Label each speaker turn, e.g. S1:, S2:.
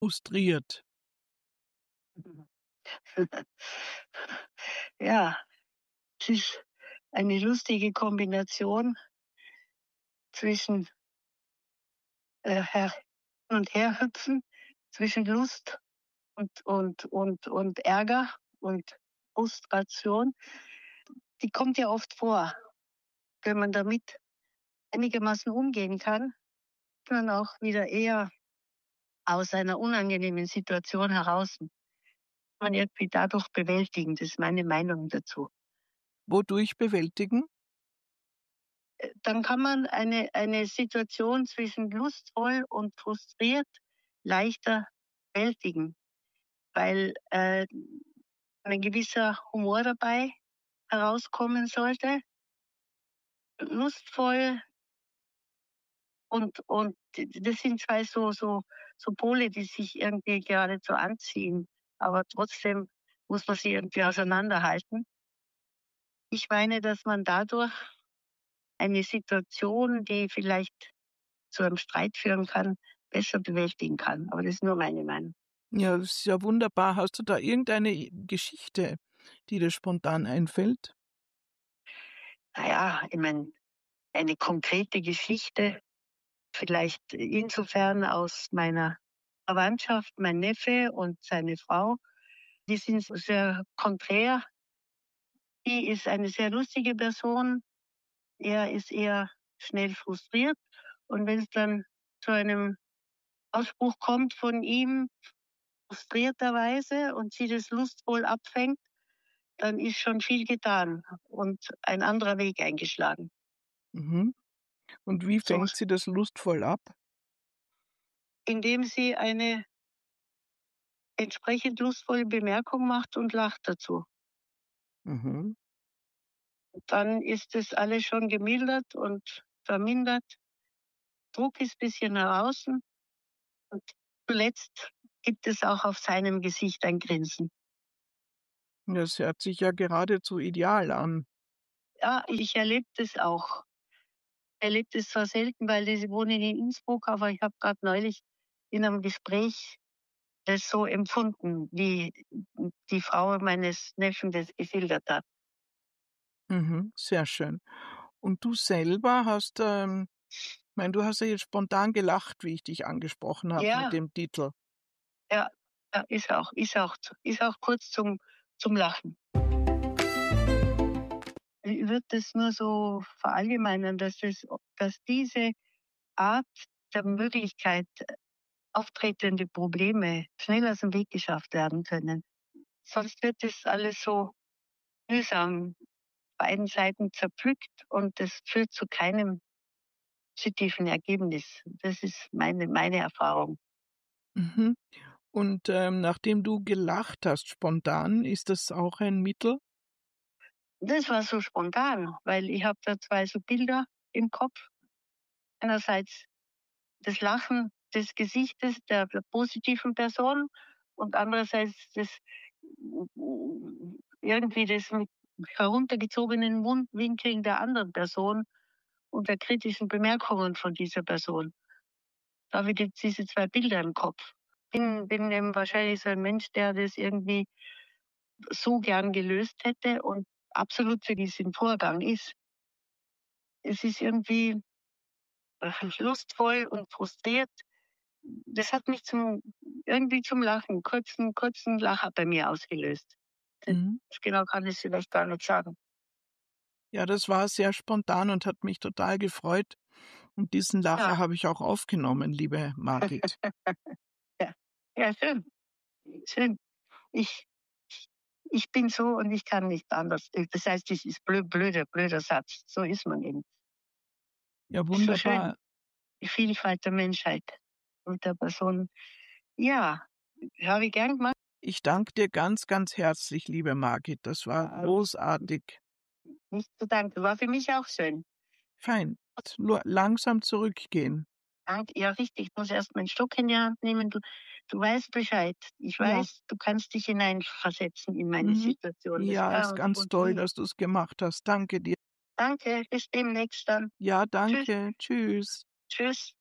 S1: frustriert.
S2: Ja, es ist eine lustige Kombination zwischen her hin und her hüpfen, zwischen Lust und Ärger und Frustration. Die kommt ja oft vor. Wenn man damit einigermaßen umgehen kann, kann man auch wieder eher aus einer unangenehmen Situation heraus man irgendwie dadurch bewältigen. Das ist meine Meinung dazu.
S1: Wodurch bewältigen?
S2: Dann kann man eine Situation zwischen lustvoll und frustriert leichter bewältigen, weil ein gewisser Humor dabei herauskommen sollte. Lustvoll und das sind zwei so Pole, die sich irgendwie geradezu anziehen, aber trotzdem muss man sie irgendwie auseinanderhalten. Ich meine, dass man dadurch eine Situation, die vielleicht zu einem Streit führen kann, besser bewältigen kann. Aber das ist nur meine Meinung.
S1: Ja, das ist ja wunderbar. Hast du da irgendeine Geschichte, die dir spontan einfällt?
S2: Naja, ich meine, eine konkrete Geschichte, vielleicht insofern aus meiner Verwandtschaft, mein Neffe und seine Frau, die sind sehr konträr. Die ist eine sehr lustige Person. Er ist eher schnell frustriert. Und wenn es dann zu einem Ausspruch kommt von ihm, frustrierterweise, und sie das lustvoll abfängt, dann ist schon viel getan und ein anderer Weg eingeschlagen.
S1: Mhm. Und wie
S2: So,
S1: fängt sie das lustvoll ab?
S2: indem sie eine entsprechend lustvolle Bemerkung macht und lacht dazu.
S1: Mhm.
S2: Dann ist das alles schon gemildert und vermindert. Druck ist ein bisschen heraus und zuletzt gibt es auch auf seinem Gesicht ein Grinsen.
S1: Das hört sich ja geradezu ideal an.
S2: Ja, ich erlebe das auch. Erlebe das zwar selten, weil ich wohne in Innsbruck, aber ich habe gerade neulich in einem Gespräch das so empfunden, wie die Frau meines Neffen das geschildert hat.
S1: Mhm, sehr schön. Und du selber hast, meine, du hast ja jetzt spontan gelacht, wie ich dich angesprochen habe mit
S2: Ja,
S1: dem Titel.
S2: ja, ja, ist auch kurz zum Lachen. Ich würde das nur so verallgemeinern, dass diese Art der Möglichkeit, auftretende Probleme schnell aus dem Weg geschafft werden können. Sonst wird das alles so mühsam beiden Seiten zerpflückt und das führt zu keinem positiven Ergebnis. Das ist meine Erfahrung.
S1: Mhm. Und, nachdem du gelacht hast spontan, ist das auch ein Mittel?
S2: Das war so spontan, weil ich habe da 2 so Bilder im Kopf. Einerseits das Lachen des Gesichtes der positiven Person und andererseits das irgendwie das mit heruntergezogenen Mundwinkeln der anderen Person und der kritischen Bemerkungen von dieser Person. Da habe ich jetzt diese 2 Bilder im Kopf. Bin eben wahrscheinlich so ein Mensch, der das irgendwie so gern gelöst hätte und absolut für diesen Vorgang ist. Es ist irgendwie lustvoll und frustriert. Das hat mich irgendwie zum Lachen, kurzen Lacher bei mir ausgelöst.
S1: Mhm.
S2: Genau kann ich vielleicht gar nicht sagen.
S1: Ja, das war sehr spontan und hat mich total gefreut. Und diesen Lacher
S2: Ja,
S1: habe ich auch aufgenommen, liebe Margit.
S2: ja, ja, schön, schön. Ich ich bin so und ich kann nicht anders. Das heißt, das ist blöder Satz. So ist man eben.
S1: Ja,
S2: Ist so schön,
S1: wunderbar.
S2: die Vielfalt der Menschheit und der Personen. Ja, habe ich gern gemacht.
S1: Ich danke dir ganz, ganz herzlich, liebe Margit. Das war großartig.
S2: Nicht zu danken. War für mich auch schön.
S1: Fein. Nur langsam zurückgehen.
S2: Danke. Ja, richtig. Ich muss erst meinen Stock in die Hand nehmen. Du weißt Bescheid. Ich
S1: Ja.
S2: weiß, du kannst dich hineinversetzen in meine
S1: Mhm.
S2: Situation. Das
S1: Ja, ist
S2: kann
S1: ganz toll,
S2: funktionieren.
S1: dass du's gemacht hast. Danke dir.
S2: Danke, bis demnächst dann.
S1: Ja,
S2: Tschüss.
S1: danke. Tschüss.
S2: Tschüss.